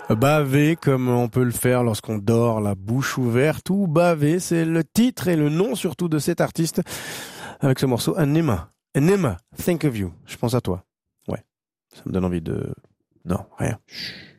Baver comme on peut le faire lorsqu'on dort la bouche ouverte ou baver, c'est le titre et le nom surtout de cet artiste avec ce morceau Anima. Anima, think of you. Je pense à toi. Ouais, ça me donne envie de... Non, rien. Chut.